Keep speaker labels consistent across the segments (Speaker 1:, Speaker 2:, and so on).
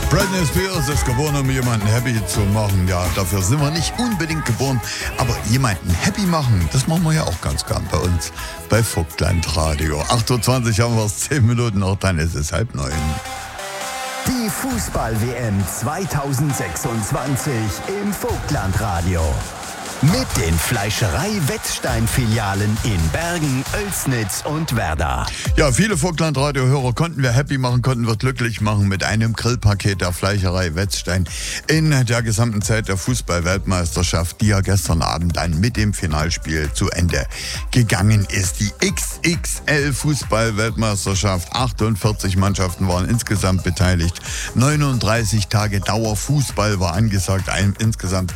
Speaker 1: Britney Spears ist geboren, um jemanden happy zu machen. Ja, dafür sind wir nicht unbedingt geboren. Aber jemanden happy machen, das machen wir ja auch ganz gern bei uns bei Vogtland Radio. 8.20 Uhr haben wir es, 10 Minuten noch, dann ist es 8:30.
Speaker 2: Die Fußball-WM 2026 im Vogtland Radio. Mit den Fleischerei-Wetzstein-Filialen in Bergen, Oelsnitz und Werder.
Speaker 1: Ja, viele Vogtland-Radio-Hörer konnten wir happy machen, konnten wir glücklich machen mit einem Grillpaket der Fleischerei Wetzstein in der gesamten Zeit der Fußball-Weltmeisterschaft, die ja gestern Abend dann mit dem Finalspiel zu Ende gegangen ist. Die XXL-Fußball-Weltmeisterschaft, 48 Mannschaften waren insgesamt beteiligt, 39 Tage Dauerfußball war angesagt, insgesamt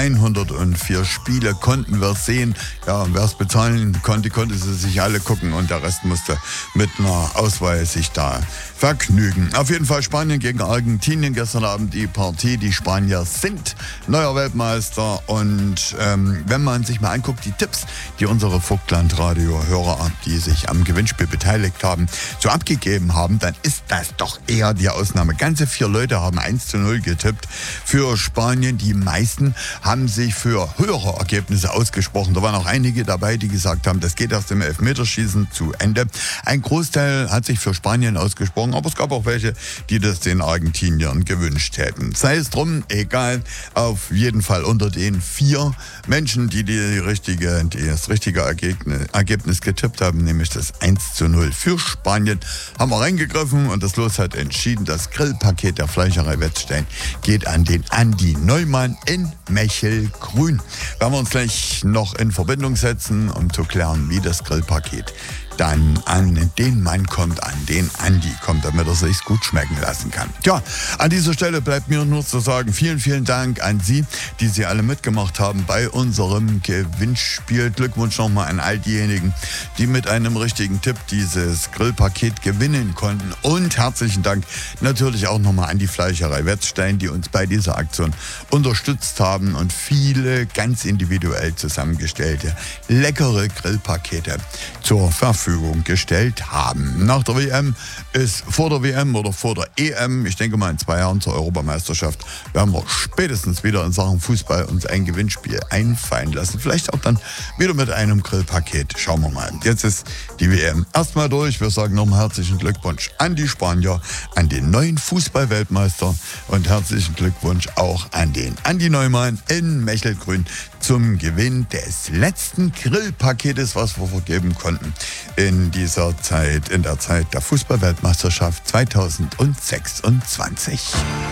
Speaker 1: 104 Spiele konnten wir sehen. Ja, wer es bezahlen konnte sie sich alle gucken und der Rest musste mit einer Auswahl sich da vergnügen. Auf jeden Fall Spanien gegen Argentinien gestern Abend die Partie. Die Spanier sind neuer Weltmeister und wenn man sich mal anguckt, die Tipps, die unsere Vogtland-Radio-Hörer, die sich am Gewinnspiel beteiligt haben, so abgegeben haben, dann ist das doch eher die Ausnahme. Ganze 4 Leute haben 1:0 getippt für Spanien. Die meisten haben sich für höhere Ergebnisse ausgesprochen. Da waren auch einige dabei, die gesagt haben, das geht erst im Elfmeterschießen zu Ende. Ein Großteil hat sich für Spanien ausgesprochen, aber es gab auch welche, die das den Argentiniern gewünscht hätten. Sei es drum, egal, auf jeden Fall unter den 4 Menschen, die das richtige Ergebnis getippt haben, nämlich das 1:0 für Spanien, haben wir reingegriffen und das Los hat entschieden, das Grillpaket der Fleischerei Wetzstein geht an den Andi Neumann in Mechelgrün. Werden wir uns gleich noch in Verbindung setzen, um zu klären, wie das Grillpaket dann an den Mann kommt, an den Andi kommt, damit er sich's gut schmecken lassen kann. Tja, an dieser Stelle bleibt mir nur zu sagen, vielen, vielen Dank an Sie, die Sie alle mitgemacht haben bei unserem Gewinnspiel. Glückwunsch nochmal an all diejenigen, die mit einem richtigen Tipp dieses Grillpaket gewinnen konnten. Und herzlichen Dank natürlich auch nochmal an die Fleischerei Wetzstein, die uns bei dieser Aktion unterstützt haben und viele ganz individuell zusammengestellte, leckere Grillpakete zur Verfügung gestellt haben. Nach der WM ist vor der WM oder vor der EM, ich denke mal in 2 Jahren zur Europameisterschaft, werden wir spätestens wieder in Sachen Fußball uns ein Gewinnspiel einfallen lassen. Vielleicht auch dann wieder mit einem Grillpaket. Schauen wir mal. Jetzt ist die WM erstmal durch. Wir sagen nochmal herzlichen Glückwunsch an die Spanier, an den neuen Fußball-Weltmeister und herzlichen Glückwunsch auch an den Andi Neumann in Mechelgrün zum Gewinn des letzten Grillpaketes, was wir vergeben konnten in der Zeit der Fußball-Weltmeisterschaft 2026.